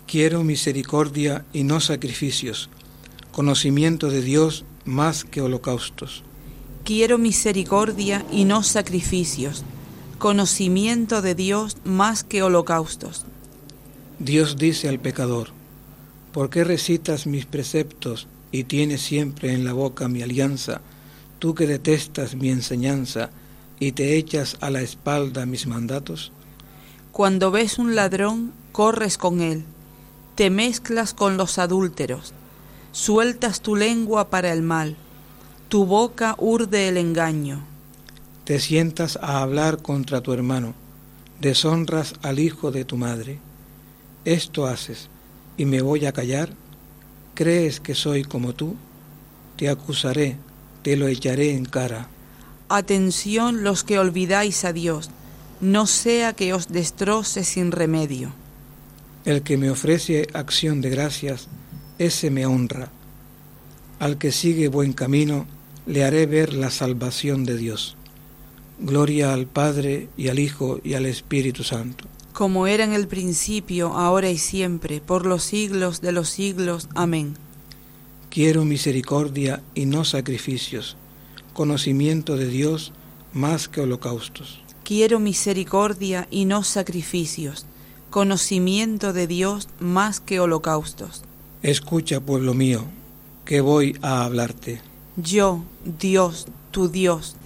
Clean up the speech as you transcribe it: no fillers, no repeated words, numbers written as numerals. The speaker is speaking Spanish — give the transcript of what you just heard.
Quiero misericordia y no sacrificios, conocimiento de Dios más que holocaustos. Quiero misericordia y no sacrificios, conocimiento de Dios más que holocaustos. Dios dice al pecador: ¿por qué recitas mis preceptos y tienes siempre en la boca mi alianza, tú que detestas mi enseñanza y te echas a la espalda mis mandatos? Cuando ves un ladrón, corres con él, te mezclas con los adúlteros, sueltas tu lengua para el mal, tu boca urde el engaño. Te sientas a hablar contra tu hermano, deshonras al hijo de tu madre. Esto haces, ¿y me voy a callar? ¿Crees que soy como tú? Te acusaré, te lo echaré en cara. Atención los que olvidáis a Dios, no sea que os destroce sin remedio. El que me ofrece acción de gracias, ese me honra. Al que sigue buen camino, le haré ver la salvación de Dios. Gloria al Padre, y al Hijo, y al Espíritu Santo. Como era en el principio, ahora y siempre, por los siglos de los siglos. Amén. Quiero misericordia y no sacrificios, conocimiento de Dios más que holocaustos. Quiero misericordia y no sacrificios, conocimiento de Dios más que holocaustos. Escucha, pueblo mío, que voy a hablarte. Yo, Dios, tu Dios,